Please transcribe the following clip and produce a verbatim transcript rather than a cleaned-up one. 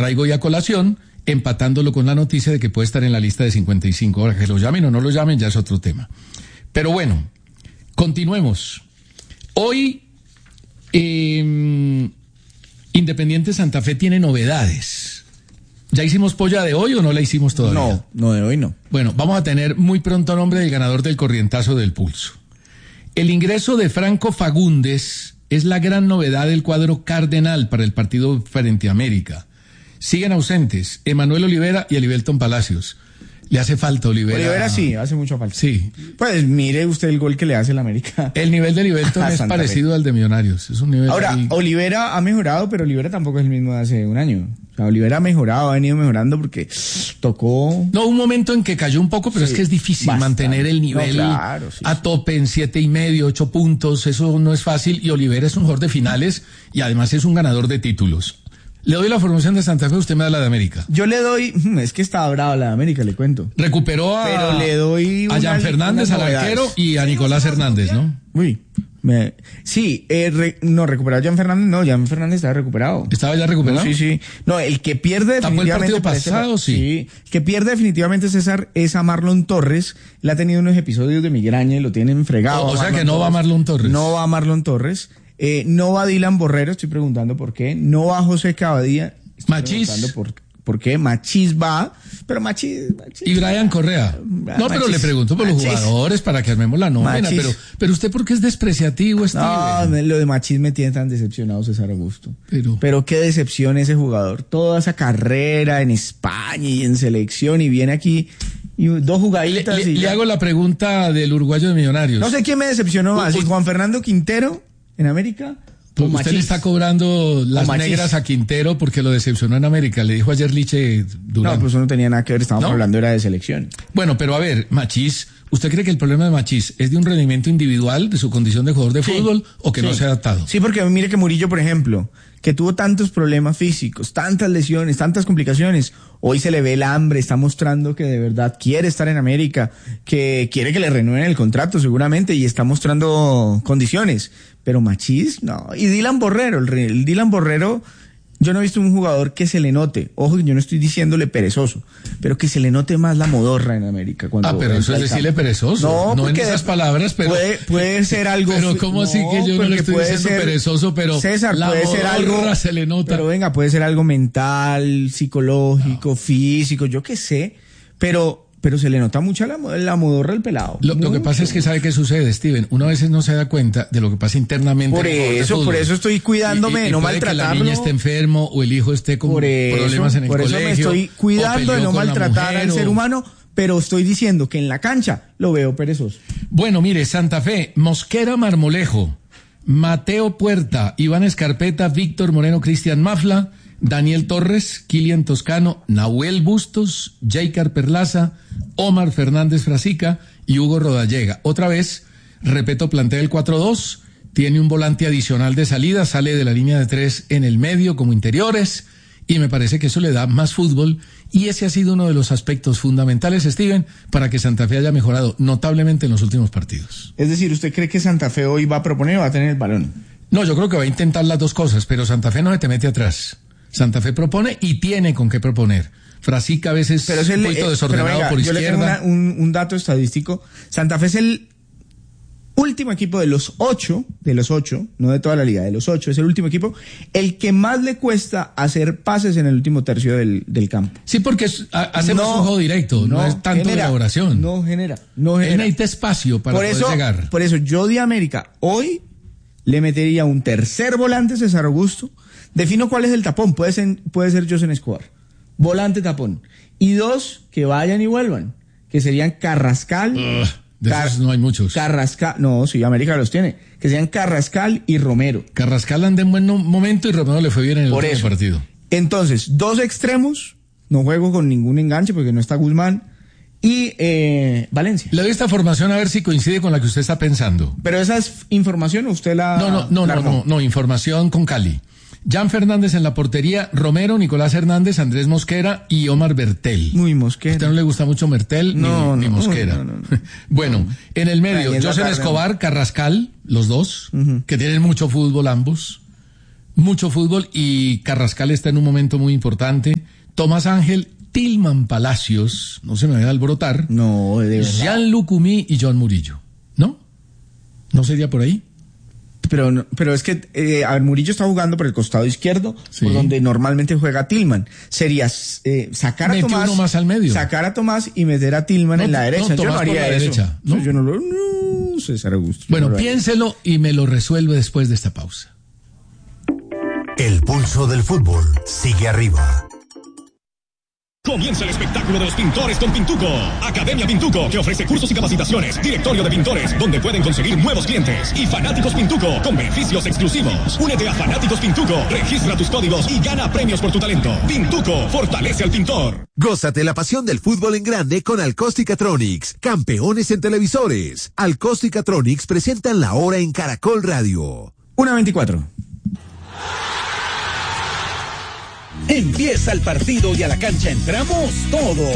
traigo hoy a colación, empatándolo con la noticia de que puede estar en la lista de cincuenta y cinco. Ahora, que lo llamen o no lo llamen ya es otro tema. Pero bueno, continuemos. Hoy, eh, Independiente Santa Fe tiene novedades. ¿Ya hicimos polla de hoy o no la hicimos todavía? No, no de hoy no. Bueno, vamos a tener muy pronto nombre del ganador del corrientazo del pulso. El ingreso de Franco Fagundes es la gran novedad del cuadro cardenal para el partido frente a América. Siguen ausentes Emanuel Olivera y Elivelton Palacios. Le hace falta Olivera. Olivera sí, hace mucho falta. Sí. Pues mire usted el gol que le hace el América. El nivel de Elivelton es parecido al de Millonarios. Es un nivel Ahora, ahí... Olivera ha mejorado, pero Olivera tampoco es el mismo de hace un año. O sea, Olivera ha mejorado, ha venido mejorando porque tocó... No, un momento en que cayó un poco, pero sí, es que es difícil bastante. mantener el nivel no, claro, sí, a tope en siete y medio, ocho puntos. Eso no es fácil. Y Olivera es un jugador de finales y además es un ganador de títulos. Le doy la formación de Santa Fe, usted me da la de América. Yo le doy, es que estaba brava la de América, le cuento. Recuperó a, Pero le doy a Jan Fernández, al arquero, y a Nicolás Hernández, ¿no? Uy, me, sí, eh, re, no, recuperó a Jan Fernández, no, Jan Fernández estaba recuperado. ¿Estaba ya recuperado? No, sí, sí. No, el que pierde definitivamente... ¿Tapó el partido pasado, parece, sí? Sí, el que pierde definitivamente César es a Marlon Torres. Él ha tenido unos episodios de migraña y lo tienen fregado. O, o sea que no Torres. va Marlon Torres. No va Marlon Torres. Eh, no va Dylan Borrero, estoy preguntando por qué. No va José Cavadía. Machís. Por, ¿Por qué? Machís va, pero Machís... Machís y Brian Correa. No, Machís, pero le pregunto por Machís. los jugadores para que armemos la nómina. Pero, pero usted, ¿por qué es despreciativo, Steve? No, lo de Machís me tiene tan decepcionado, César Augusto. Pero, pero qué decepción ese jugador. Toda esa carrera en España y en selección y viene aquí... Y dos jugaditas. Le, le, y le hago la pregunta del uruguayo de Millonarios. No sé quién me decepcionó más, si Juan Fernando Quintero en América... Pues usted le está cobrando las negras a Quintero porque lo decepcionó en América. Le dijo ayer Liche Durán. No, pues eso no tenía nada que ver. Estábamos ¿No? hablando era de selección. Bueno, pero a ver, Machís, ¿usted cree que el problema de Machís es de un rendimiento individual, de su condición de jugador de sí, fútbol, o que sí. no se ha adaptado? Sí, porque mire que Murillo, por ejemplo, que tuvo tantos problemas físicos, tantas lesiones, tantas complicaciones, hoy se le ve el hambre, está mostrando que de verdad quiere estar en América, que quiere que le renueven el contrato seguramente y está mostrando condiciones. Pero Machís, no. Y Dylan Borrero, el, el Dylan Borrero, yo no he visto un jugador que se le note, ojo, yo no estoy diciéndole perezoso, pero que se le note más la modorra en América. Cuando ah, pero eso es decirle campo. perezoso. No, no en esas palabras, pero... Puede, puede ser algo... Pero ¿cómo así no, que yo no le estoy diciendo ser, perezoso, pero César, la puede ser algo, se le nota? Pero venga, puede ser algo mental, psicológico, no. físico, yo qué sé, pero... Pero se le nota mucho la, la modorra al pelado. Lo, lo que pasa es que sabe qué sucede, Steven. Uno a veces no se da cuenta de lo que pasa internamente. Por eso, por eso estoy cuidándome de no maltratarlo. Que la niña esté enfermo o el hijo esté con eso, problemas en el por colegio. Por eso me estoy cuidando de no maltratar al ser humano, pero estoy diciendo que en la cancha lo veo perezoso. Bueno, mire, Santa Fe, Mosquera Marmolejo, Mateo Puerta, Iván Escarpeta, Víctor Moreno, Cristian Mafla, Daniel Torres, Kilian Toscano, Nahuel Bustos, Jaycar Perlaza, Omar Fernández Frasica y Hugo Rodallega. Otra vez, repito, plantea el cuatro dos, tiene un volante adicional de salida, sale de la línea de tres en el medio como interiores y me parece que eso le da más fútbol y ese ha sido uno de los aspectos fundamentales, Steven, para que Santa Fe haya mejorado notablemente en los últimos partidos. Es decir, ¿usted cree que Santa Fe hoy va a proponer o va a tener el balón? No, yo creo que va a intentar las dos cosas, pero Santa Fe no se te mete atrás. Santa Fe propone y tiene con qué proponer. Frasica a veces pero es el, un poquito desordenado pero venga, por izquierda. Yo le tengo una, un, un dato estadístico. Santa Fe es el último equipo de los ocho, de los ocho, no de toda la liga, de los ocho, es el último equipo, el que más le cuesta hacer pases en el último tercio del, del campo. Sí, porque es, a, hacemos no, un juego directo, no, no es tanto genera, elaboración. No genera, no genera. Necesita espacio para por poder eso, llegar. Por eso yo de América hoy le metería un tercer volante, César Augusto. Defino cuál es el tapón, puede ser, puede ser José Escobar. Volante tapón. Y dos, que vayan y vuelvan, que serían Carrascal. Uh, de Car- esos no hay muchos. Carrascal, no, sí, América los tiene. Que serían Carrascal y Romero. Carrascal anda en buen momento y Romero le fue bien en el Por último eso. partido. Entonces, dos extremos, no juego con ningún enganche porque no está Guzmán. Y eh, Valencia. Le doy esta formación a ver si coincide con la que usted está pensando. Pero esa es información o usted la... No, no, no, la no, no, no, información con Cali. Jan Fernández en la portería, Romero, Nicolás Hernández, Andrés Mosquera y Omar Bertel. Muy Mosquera. ¿A usted no le gusta mucho Bertel no, ni, no, ni Mosquera? No, no, no. Bueno, no. En el medio, José Escobar, Carrascal, los dos, uh-huh. que tienen mucho fútbol ambos. mucho fútbol y Carrascal está en un momento muy importante. Tomás Ángel, Tilman Palacios, no se me vaya a alborotar. No, de verdad. Jean Lucumí y John Murillo, ¿no? ¿No sería por ahí? Pero, no, pero es que, eh, a ver, Murillo está jugando por el costado izquierdo, Sí. por donde normalmente juega Tillman. Sería eh, sacar a Mete Tomás, uno más al medio. sacar a Tomás y meter a Tillman No, en la no, derecha. yo Tomás no por haría la eso. derecha, ¿no? O sea, yo no lo, no, César Augusto. yo Bueno, no lo haría. piénselo y me lo resuelve después de esta pausa. El pulso del fútbol sigue arriba. Comienza el espectáculo de los pintores con Pintuco. Academia Pintuco, que ofrece cursos y capacitaciones. Directorio de pintores, donde pueden conseguir nuevos clientes. Y Fanáticos Pintuco, con beneficios exclusivos. Únete a Fanáticos Pintuco, registra tus códigos y gana premios por tu talento. Pintuco, fortalece al pintor. Gózate la pasión del fútbol en grande con Alcóstica-Tronics, campeones en televisores. Alcóstica-Tronics presentan la hora en Caracol Radio. Una veinticuatro. Empieza el partido y a la cancha entramos todos.